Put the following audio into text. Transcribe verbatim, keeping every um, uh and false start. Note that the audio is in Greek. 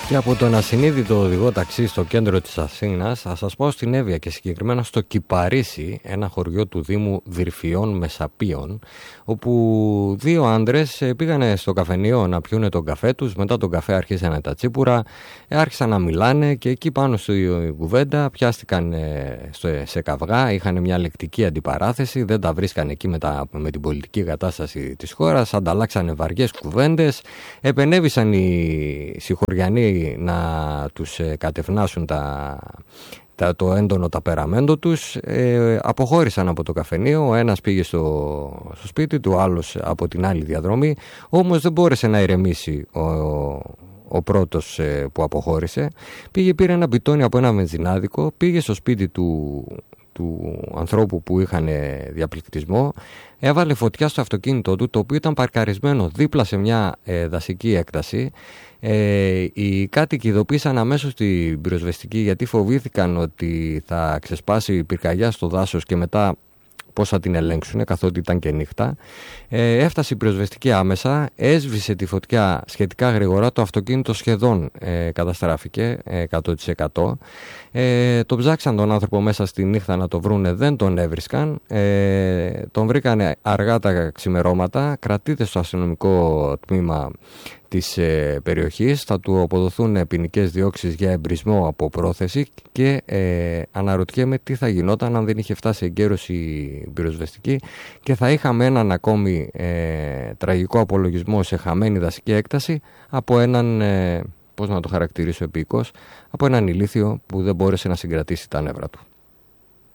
Και από τον ασυνείδητο οδηγό ταξί στο κέντρο της Αθήνας θα σας πάω στην Εύβοια και συγκεκριμένα στο Κυπαρίσι, ένα χωριό του Δήμου Δυρφιών Μεσαπίων, όπου δύο άντρες πήγανε στο καφενείο να πιούνε τον καφέ τους. Μετά τον καφέ αρχίσανε τα τσίπουρα, άρχισαν να μιλάνε και εκεί πάνω στη κουβέντα πιάστηκαν σε καυγά, είχαν μια λεκτική αντιπαράθεση, δεν τα βρίσκαν εκεί με, τα, με την πολιτική κατάσταση της χώρας, ανταλλάξανε βαριές κουβέντες, επενέβησαν οι συγχωριανοί να τους ε, κατευνάσουν τα, τα, το έντονο ταπεραμέντο τους, ε, αποχώρησαν από το καφενείο, ο ένας πήγε στο, στο σπίτι του, ο άλλος από την άλλη διαδρομή, όμως δεν μπόρεσε να ηρεμήσει ο, ο πρώτος ε, που αποχώρησε, πήγε πήρε ένα μπιτόνι από ένα βενζινάδικο, πήγε στο σπίτι του, του ανθρώπου που είχαν διαπληκτισμό, έβαλε φωτιά στο αυτοκίνητό του, το οποίο ήταν παρκαρισμένο δίπλα σε μια ε, δασική έκταση. Ε, οι κάτοικοι ειδοποίησαν αμέσως την πυροσβεστική, γιατί φοβήθηκαν ότι θα ξεσπάσει πυρκαγιά στο δάσος και μετά πώς θα την ελέγξουν, καθότι ήταν και νύχτα. Ε, έφτασε η πυροσβεστική άμεσα, έσβησε τη φωτιά σχετικά γρήγορα, το αυτοκίνητο σχεδόν ε, καταστράφηκε ε, εκατό τοις εκατό. Ε, τον ψάξαν τον άνθρωπο μέσα στη νύχτα να το βρούνε, δεν τον έβρισκαν. Ε, τον βρήκανε αργά τα ξημερώματα, κρατείται στο αστυνομικό τμήμα της ε, περιοχής, θα του αποδοθούν ποινικές διώξεις για εμπρισμό από πρόθεση και ε, αναρωτιέμαι τι θα γινόταν αν δεν είχε φτάσει εγκαίρως η πυροσβεστική και θα είχαμε έναν ακόμη ε, τραγικό απολογισμό σε χαμένη δασική έκταση από έναν, ε, πώς να το χαρακτηρίσω επίκως, από έναν ηλίθιο που δεν μπόρεσε να συγκρατήσει τα νεύρα του.